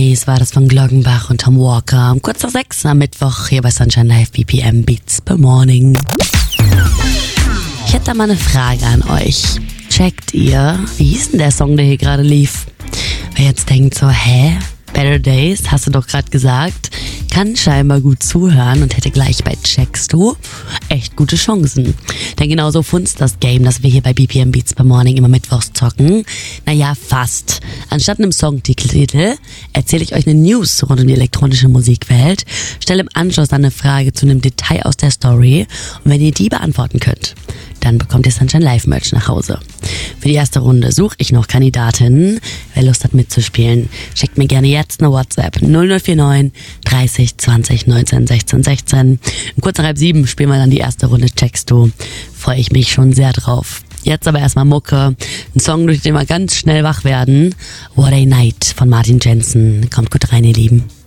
Days war das von Glockenbach und Tom Walker. Kurz nach 6 am Mittwoch hier bei Sunshine Live BPM Beats per Morning. Ich hätte da mal eine Frage an euch. Checkt ihr, wie hieß denn der Song, der hier gerade lief? Wer jetzt denkt so, Better Days, hast du doch gerade gesagt, kann scheinbar gut zuhören und hätte gleich bei Checkst du echt gute Chancen. Denn genauso funzt das Game, das wir hier bei BPM Beats per Morning immer mittwochs zocken. Naja, fast. Anstatt einem Songtitel erzähle ich euch eine News rund um die elektronische Musikwelt, stelle im Anschluss dann eine Frage zu einem Detail aus der Story und wenn ihr die beantworten könnt, dann bekommt ihr Sunshine Live Merch nach Hause. Für die erste Runde suche ich noch Kandidatinnen. Wer Lust hat mitzuspielen, schickt mir gerne jetzt eine WhatsApp 0049 30 20 19 16 16. Kurz nach 6:30 spielen wir dann die erste Runde Checkst du. Freue ich mich schon sehr drauf. Jetzt aber erstmal Mucke. Ein Song, durch den wir ganz schnell wach werden. What a Night von Martin Jensen. Kommt gut rein, ihr Lieben.